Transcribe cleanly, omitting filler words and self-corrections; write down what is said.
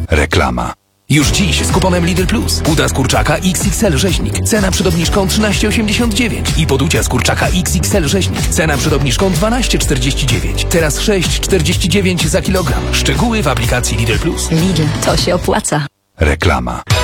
Reklama. Już dziś z kuponem Lidl Plus. Uda z kurczaka XXL rzeźnik. Cena przed obniżką 13,89. I poducia z kurczaka XXL rzeźnik. Cena przed obniżką 12,49. Teraz 6,49 za kilogram. Szczegóły w aplikacji Lidl Plus. Lidl, to się opłaca. Reklama.